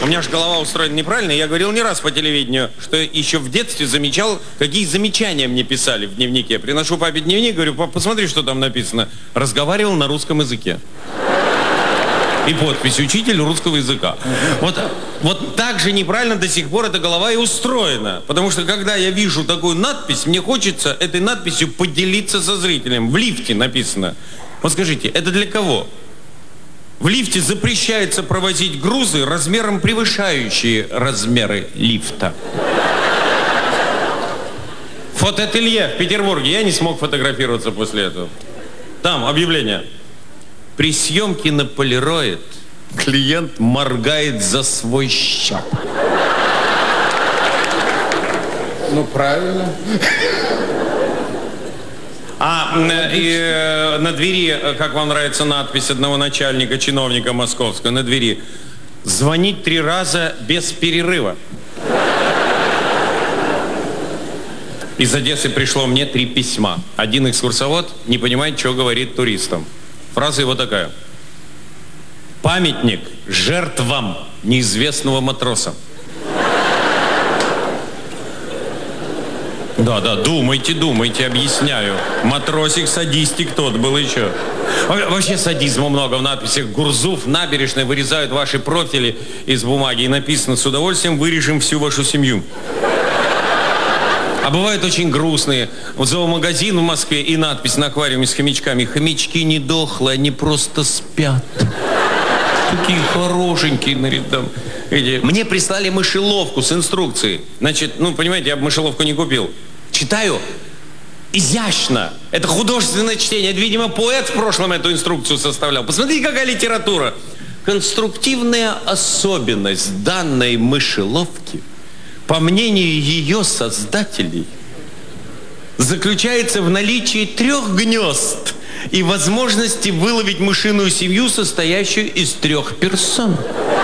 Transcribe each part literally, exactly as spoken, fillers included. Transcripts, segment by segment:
У меня же голова устроена неправильно. Я говорил не раз по телевидению, что еще в детстве замечал, какие замечания мне писали в дневнике. Приношу папе дневник, говорю, пап, посмотри, что там написано. Разговаривал на русском языке. И подпись «Учитель русского языка». Вот, вот так же неправильно до сих пор эта голова и устроена. Потому что, когда я вижу такую надпись, мне хочется этой надписью поделиться со зрителем. В лифте написано. Вот скажите, это для кого? В лифте запрещается провозить грузы размером превышающие размеры лифта. Фотоателье в Петербурге. Я не смог фотографироваться после этого. Там объявление. При съемке на полироид клиент моргает за свой счет. Ну, правильно. А и, э, на двери, как вам нравится надпись одного начальника, чиновника московского, на двери: звонить три раза без перерыва. Из Одессы пришло мне три письма. Один экскурсовод не понимает, что говорит туристам. Фраза его такая: памятник жертвам неизвестного матроса. Да, да, думайте, думайте, объясняю. Матросик, садистик тот был еще. Вообще садизма много в надписях. Гурзуф, набережная, вырезают ваши профили из бумаги. И написано: с удовольствием вырежем всю вашу семью. А бывают очень грустные. Вот зоомагазин в Москве и надпись на аквариуме с хомячками: хомячки не дохлые, они просто спят. Такие хорошенькие на рядом. Мне прислали мышеловку с инструкцией. Значит, ну, понимаете, я бы мышеловку не купил. Читаю. Изящно. Это художественное чтение. Это, видимо, поэт в прошлом эту инструкцию составлял. Посмотрите, какая литература. Конструктивная особенность данной мышеловки, по мнению ее создателей, заключается в наличии трех гнезд и возможности выловить мышиную семью, состоящую из трех персон.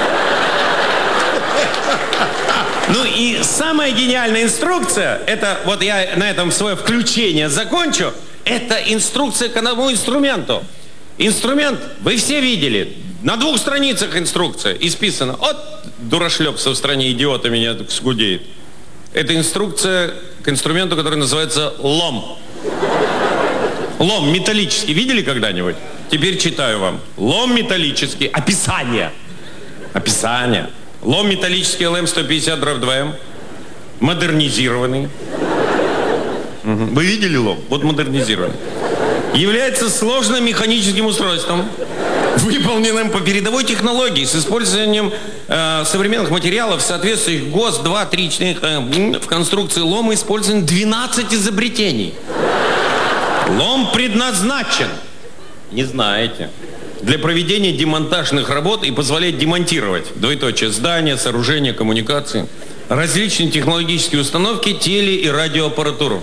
Ну и самая гениальная инструкция, это вот я на этом свое включение закончу, это инструкция к одному инструменту. Инструмент вы все видели. На двух страницах инструкция исписана. Вот дурашлепство в стране идиота меня скудеет. Это инструкция к инструменту, который называется лом. Лом металлический. Видели когда-нибудь? Теперь читаю вам. Лом металлический. Описание. Описание. Лом металлический эл эм сто пятьдесят два эм. Модернизированный. Угу. Вы видели лом? Вот модернизированный. Является сложным механическим устройством, выполненным по передовой технологии с использованием э, современных материалов, соответствующих ГОСТ два три четыре. Э, в конструкции лома использовано двенадцать изобретений. Лом предназначен, не знаете, для проведения демонтажных работ и позволяет демонтировать, двоеточие, здания, сооружения, коммуникации, различные технологические установки, теле- и радиоаппаратуру.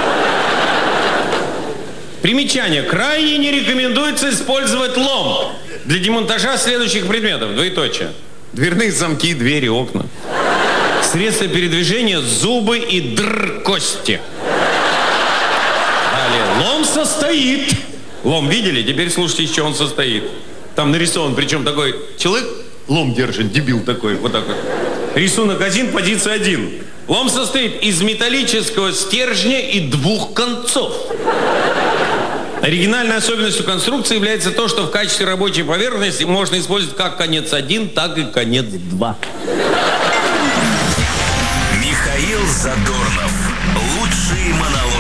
Примечание. Крайне не рекомендуется использовать лом для демонтажа следующих предметов. Двоеточие. Дверные замки, двери, окна. Средства передвижения, зубы и др-кости. Далее. Лом состоит. Лом видели? Теперь слушайте, из чего он состоит. Там нарисован, причем такой человек лом держит, дебил такой, вот такой. Рисунок один, позиция один. Лом состоит из металлического стержня и двух концов. Оригинальной особенностью конструкции является то, что в качестве рабочей поверхности можно использовать как конец один, так и конец два. Михаил Задорнов. Лучшие монологи.